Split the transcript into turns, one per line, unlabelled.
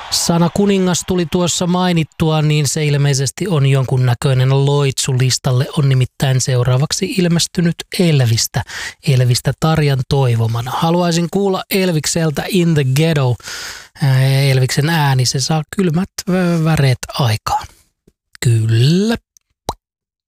Sana kuningas tuli tuossa mainittua, niin se ilmeisesti on jonkunnäköinen loitsu. Listalle on nimittäin seuraavaksi ilmestynyt Elvistä Tarjan toivomana. Haluaisin kuulla Elvikseltä In the Ghetto. Elviksen ääni, se saa kylmät väreet aikaan. Kyllä.